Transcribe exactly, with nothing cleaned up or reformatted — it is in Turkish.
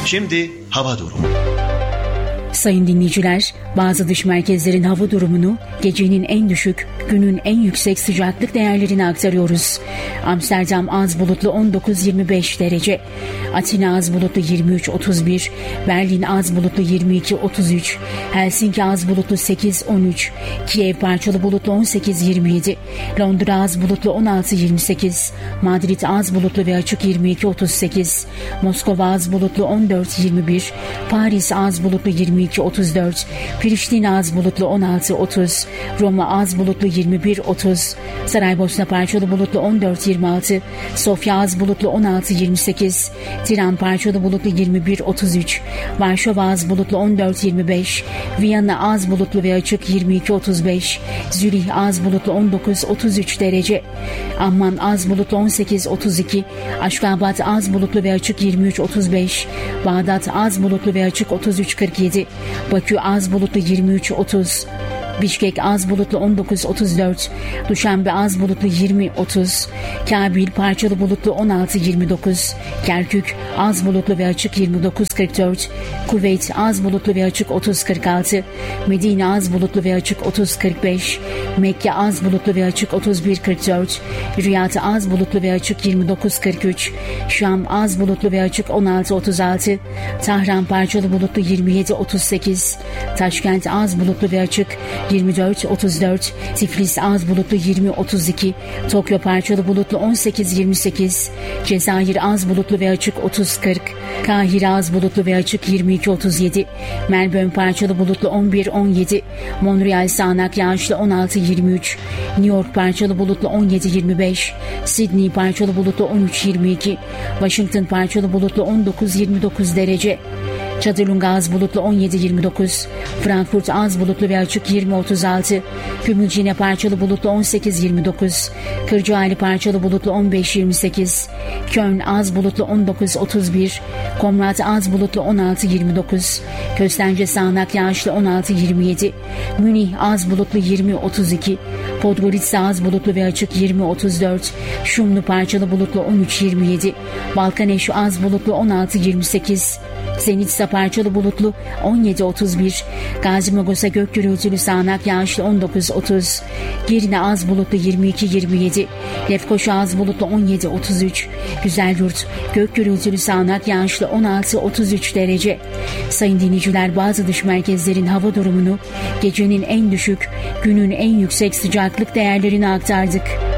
Şimdi hava durumu. Sayın dinleyiciler, bazı dış merkezlerin hava durumunu gecenin en düşük, günün en yüksek sıcaklık değerlerini aktarıyoruz. Amsterdam az bulutlu on dokuz yirmi beş derece, Atina az bulutlu yirmi üç otuz bir, Berlin az bulutlu yirmi iki otuz üç, Helsinki az bulutlu sekiz on üç, Kiev parçalı bulutlu on sekiz yirmi yedi, Londra az bulutlu on altı yirmi sekiz, Madrid az bulutlu ve açık yirmi iki otuz sekiz, Moskova az bulutlu on dört yirmi bir, Paris az bulutlu yirmi iki otuz dört, Priştine az bulutlu on altı otuz, Roma az bulutlu yirmi bir otuz, Saraybosna parçalı bulutlu on dört yirmi altı, Sofya az bulutlu on altı yirmi sekiz, Tiran parçalı bulutlu yirmi bir otuz üç, Varşova az bulutlu on dört yirmi beş, Viyana az bulutlu ve açık yirmi iki otuz beş, Zürih az bulutlu on dokuz otuz üç derece, Amman az bulutlu on sekiz otuz iki, Aşgabat az bulutlu ve açık yirmi üç otuz beş, Bağdat az bulutlu ve açık otuz üç kırk yedi, Bakü az bulutlu yirmi üç otuz, Bişkek az bulutlu on dokuz otuz dört, Duşanbe az bulutlu yirmi otuz, Kabil parçalı bulutlu on altı yirmi dokuz, Kerkük az bulutlu ve açık yirmi dokuz kırk dört, Kuveyt az bulutlu ve açık otuz kırk altı, Medine az bulutlu ve açık otuz kırk beş, Mekke az bulutlu ve açık otuz bir kırk dört, Riyad az bulutlu ve açık yirmi dokuz kırk üç, Şam az bulutlu ve açık on altı otuz altı, Tahran parçalı bulutlu yirmi yedi otuz sekiz, Taşkent az bulutlu ve açık yirmi dört otuz dört, Tiflis az bulutlu yirmi otuz iki, Tokyo parçalı bulutlu on sekiz yirmi sekiz, Cezayir az bulutlu ve açık otuz kırk, Kahire az bulutlu ve açık yirmi iki otuz yedi, Melbourne parçalı bulutlu on bir on yedi, Montreal sağanak yağışlı on altı yirmi üç, New York parçalı bulutlu on yedi yirmi beş, Sydney parçalı bulutlu on üç yirmi iki, Washington parçalı bulutlu on dokuz yirmi dokuz derece, Çadırlunga az bulutlu on yedi yirmi dokuz, Frankfurt az bulutlu ve açık yirmi otuz altı, Gümülcine parçalı bulutlu on sekiz yirmi dokuz, Kırcaali parçalı bulutlu on beş yirmi sekiz, Köln az bulutlu on dokuz otuz bir, Komrat az bulutlu on altı yirmi dokuz, Köstence sağanak yağışlı on altı yirmi yedi, Münih az bulutlu yirmi otuz iki, Podgorica az bulutlu ve açık yirmi otuz dört, Şumlu parçalı bulutlu on üç yirmi yedi, Balkaneş az bulutlu on altı yirmi sekiz, Zenitsa parçalı bulutlu on yedi otuz bir, Gazimagosa gök gürültülü sağanak yağışlı on dokuz otuz, Girne az bulutlu yirmi iki yirmi yedi, Lefkoşa az bulutlu on yedi otuz üç, Güzelyurt gök gürültülü sağanak yağışlı on altı otuz üç derece. Sayın dinleyiciler, bazı dış merkezlerin hava durumunu gecenin en düşük, günün en yüksek sıcaklık değerlerini aktardık.